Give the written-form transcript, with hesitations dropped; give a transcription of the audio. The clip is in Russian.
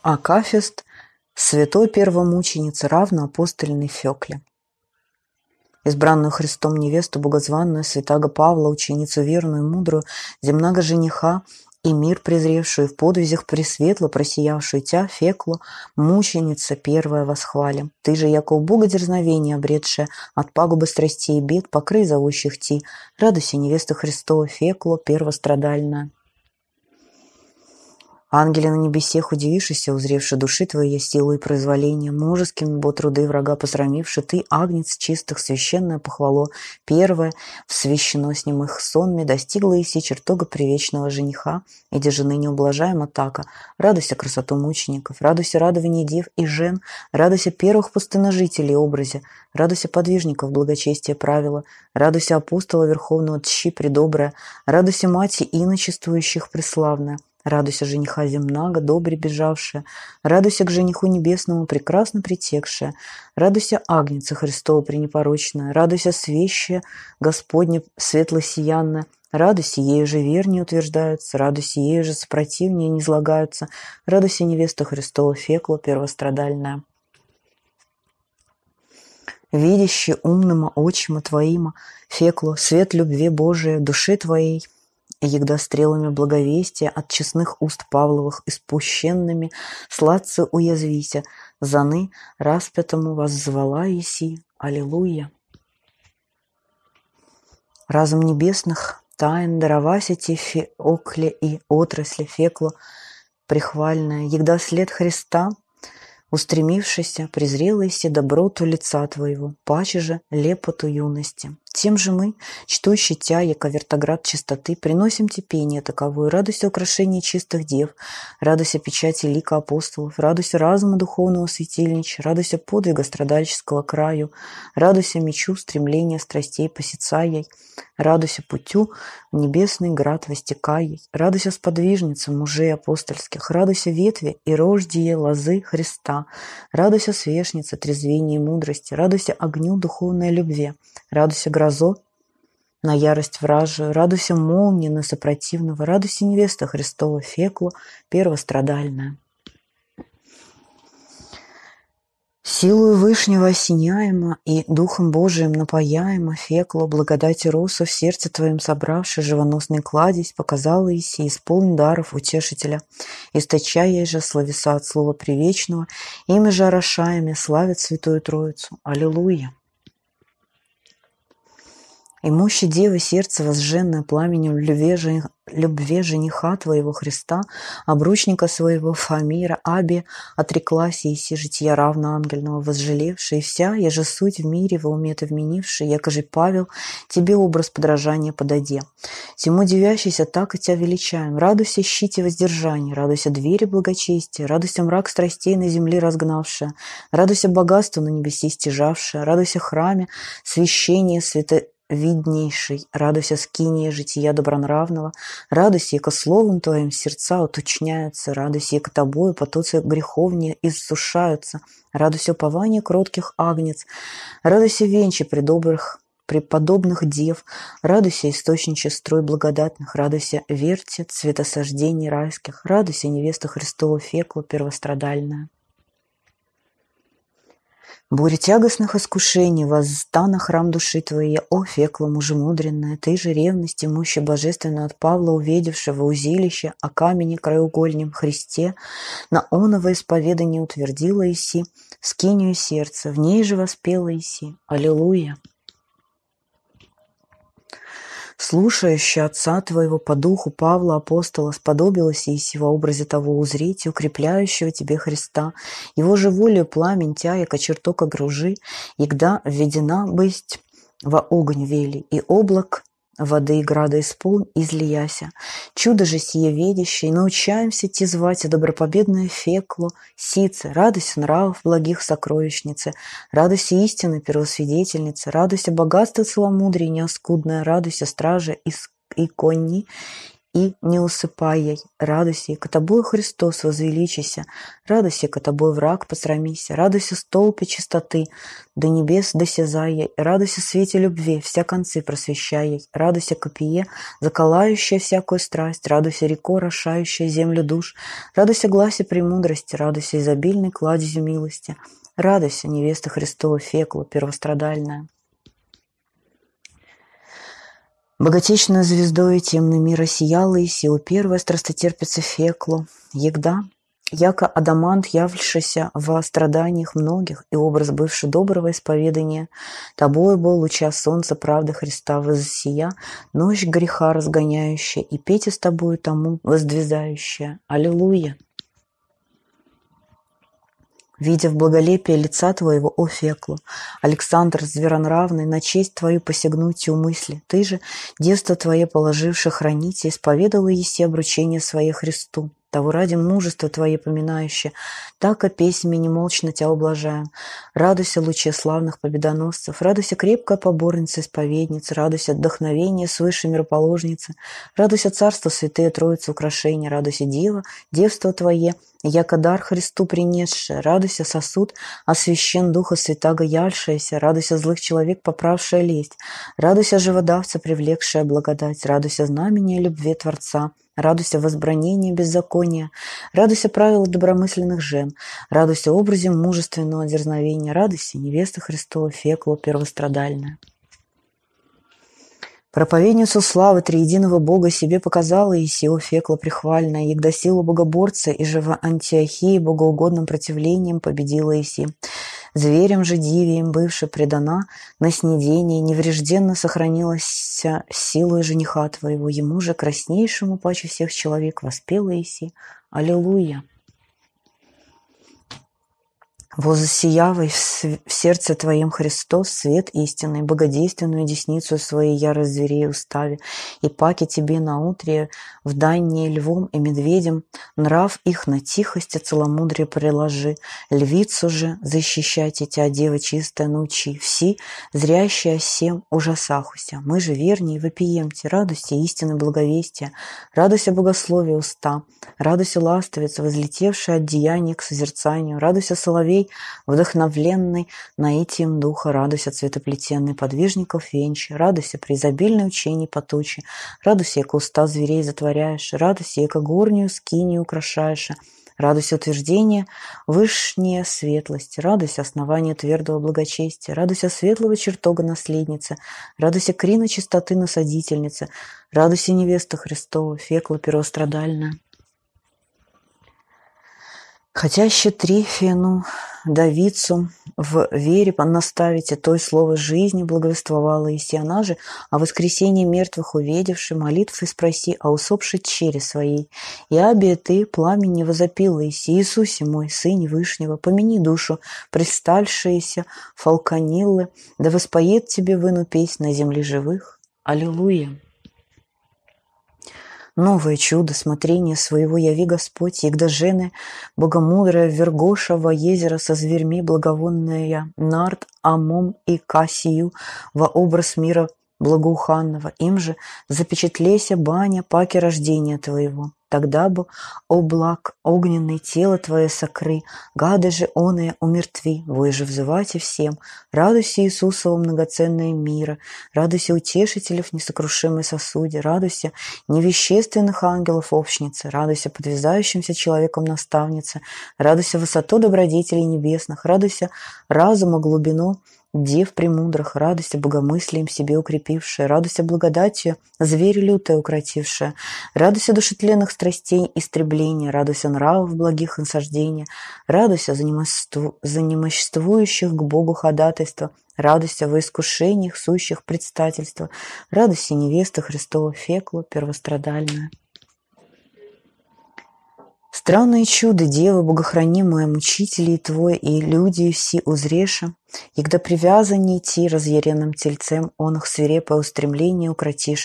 Акафист святой первомученицы равноапостольной Фёкле. Избранную Христом невесту богозванную, святаго Павла, ученицу верную, мудрую, земнаго жениха и мир презревшую, в подвизях пресветло просиявшую тя, Феклу, мученица первая восхвалим. Ты же, яко у Бога дерзновение обретшая, от пагубы страстей и бед, покрый зовущих ти, радуйся, невеста Христова, Феклу, первострадальная. Ангели на небесех, удивившийся, узревши души твоей силу и произволение, мужескими бо труды врага посрамивши, ты, агнец чистых, священное похвало, первое, всвящено с ним их сонме, достигла Иси чертога привечного жениха, иди жены неублажаема така, радуйся красоту мучеников, радуйся радование дев и жен, радуйся первых пустыножителей образе, радуйся подвижников благочестия правила, радуйся апостола верховного тщи предобрая, радуйся мати иночествующих преславная, радуйся жениха земнаго, добре бежавшая, радуйся к жениху небесному, прекрасно притекшая, радуйся агнеца Христова пренепорочная, радуйся свещая Господня светлосиянная, радуйся, ею же вернее утверждаются, радуйся, ею же сопротивнее не излагаются, радуйся, невеста Христова, Фекла первострадальная. Видящий умныма очима твоима, Феклу, свет любви Божией, души твоей, егда стрелами благовестия от честных уст Павловых испущенными сладце уязвися, заны распятому воззвала еси. Аллилуйя. Разум небесных тайн даровася те Феокле и отрасли Феклу прихвальная, егда след Христа устремившийся, презрелайся доброту лица твоего, паче же лепоту юности. Тем же мы, чтущие тя, яко вертоград чистоты, приносим те пение таковую, радуйся украшения чистых дев, радуйся печати лика апостолов, радуйся разума духовного светильнича, радуйся подвига страдальческого краю, радуйся мечу стремления страстей посицаей, радуйся путю в небесный град востекаей, радуйся сподвижницам мужей апостольских, радуйся ветви и рождие лозы Христа, радуйся свешница трезвения и мудрости, радуйся огню духовной любви, радуйся грозо на ярость вражию, радуйся молнии на сопротивного, радуйся невеста Христова Фекла первострадальная. Силою Вышнего осеняема и Духом Божиим напаяема, Фекла, благодати росу в сердце твоем собравши, живоносный кладезь, показала Иси, исполни даров утешителя, источая же словеса от слова привечного, ими же орошаями славят Святую Троицу. Аллилуйя. Имущи девы сердце возжженное пламенем любви жениха твоего Христа, обручника своего Фомира, Аби, отреклась Иси жития равно ангельного, возжалевшая, и вся, еже суть в мире во уме ты вменивший, якоже Павел, тебе образ подражания подаде. Тему дивящийся так и тебя величаем, радуйся щите воздержания, радуйся двери благочестия, радуйся мрак страстей на земле разгнавшая, радуйся богатство на небеси стяжавшая, радуйся храме, священие виднейший, радуйся скинии жития добронравного, радуйся, яко словом твоим сердца уточняются, радуйся, яко тобою потоцы греховнее иссушаются, радуйся упование кротких агнец, радуйся венче преподобных дев, радуйся источниче строй благодатных, радуйся верте цветосождений райских, радуйся невеста Христова Фекла первострадальная. Буря тягостных искушений возста на храм души твоей, о Фекла мужемудренная, ты же ревности мощи божественной от Павла увидевшего узилище о камени краеугольнем Христе, на оново исповедание утвердила Иси, скинию сердца, в ней же воспела Иси. Аллилуйя. Слушающая отца твоего по духу Павла апостола сподобилась Иси во образе того узреть, укрепляющего тебе Христа, его же волею пламень тя, яко чертог огружи, егда введена бысть во огонь вели, и облак воды и града исполнь, излияся. Чудо же сие ведящее, научаемся те звать добропобедное Фекло, сице, радуйся нравов благих сокровищницы, радуйся истины первосвидетельницы, радуйся богатства целомудрия неоскудное, радуйся стража и конни, и не усыпай ей. Радуйся, и тобою Христос возвеличися, радуйся, тобой враг посрамися, радуйся столпе чистоты, до небес досязай ей, радуйся свете любви, вся концы просвещай ей, радуйся копье, заколающая всякую страсть, радуйся реко, рошающая землю душ, радуйся гласе премудрости, радуйся изобильной кладезью милости, радуйся, невеста Христова Фекла, первострадальная. Богатечную звездою темной мира сияла и сила первая страстотерпица Феклу, егда, яко адамант, являвшийся во страданиях многих, и образ бывший доброго исповедания, тобою был луча солнца правды Христа воссия, ночь греха разгоняющая, и петя с тобою тому воздвизающая. Аллилуйя! Видя в благолепие лица твоего, о Фекла, Александр зверонравный, на честь твою посягнуть умысли, ты же, девство твое положивши храните, исповедала еси обручение свое Христу, того ради мужества твое поминающее, так и песнями немолчно тебя ублажаем. Радуйся, луче славных победоносцев, радуйся, крепкая поборница исповедница, радуйся, вдохновение свыше мироположницы, радуйся, царство святые Троицы украшения, радуйся, Дева, девство твое, яко дар Христу принесшее, радуйся, сосуд, освящен Духа Святаго явшееся, радуйся, злых человек, поправшая лесть, радуйся, живодавца, привлекшая благодать, радуйся, знамение любви Творца, радуйся, возбранение беззакония, радуйся, правила добромысленных жен, радуйся, образе мужественного дерзновения, радуйся, невеста Христова Фекла первострадальная. Проповедницу славы триединого Бога себе показала Исио Фекла прихвальная, егда силу богоборца и же в Антиохии богоугодным противлением победила Иси. Зверем же дивием бывши предана на снедение, неврежденно сохранилась силой жениха твоего, ему же краснейшему паче всех человек воспела Иси. Аллилуйя! Возосиявай в сердце твоем Христос свет истинный, богодейственную десницу своей ярость зверей устави, и паки тебе наутре в дание львом и медведем, нрав их на тихости целомудрие приложи, львицу же защищайте тебя, дева чистая, научи, все, зрящие всем ужасахуся, мы же вернее вопиемте, радуйся истины благовестия, радуйся богословия уста, радуйся ластовица, возлетевшая от деяния к созерцанию, радуйся соловей, вдохновленный наитием духа, радуйся цветоплетенный подвижников венчи, радуйся при изобильной учении поточи, радуйся, яко уста зверей затворяешь, радуйся, яко горнюю скинию украшаешь, радуйся утверждение вышнее светлости, радуйся основание твердого благочестия, радуйся светлого чертога наследницы, радуйся крина чистоты насадительницы, радуйся невеста Христова, Фекла первострадальная. Хотяще Трифену, Давицу в вере наставите, той слово жизни благовествовала Иси, она же о воскресении мертвых увидевши, молитвы спроси о усопшей чере своей. И обе ты пламени возопила Иси, Иисусе мой, Сыне Вышнего, помяни душу предстальшиеся фалкониллы, да воспоет тебе выну песнь на земле живых. Аллилуйя! Новое чудо смотрения своего яви Господь, егда жены богомудрая Вергоша во езеро со зверьми благовонная Нард, Амом и Кассию во образ мира благоуханного, им же запечатлеся баня паки рождения твоего. Тогда бы облак огненный тело твое сокры, гады же оные умертви, вы же взывайте всем, радуйся Иисусову многоценное мира, радуйся утешителев несокрушимой сосуде, радуйся невещественных ангелов общницы, радуйся подвязающимся человеком наставницы, радуйся высоту добродетелей небесных, радуйся разума глубину дев премудрых, радуйся богомыслием себе укрепившая, радуйся благодатью зверь лютое укротившая, радуйся души тленных страстей истребления, радуйся нравов благих насаждения, радуйся за немоществующих к Богу ходатайства, радуйся во искушениях сущих предстательства, радуйся невеста Христова Фекла первострадальная. Странное чудо, Дева богохранимая, мучителей твой и люди все узреша, егда привязанней ти разъяренным тельцем он их свирепое устремление укротишь,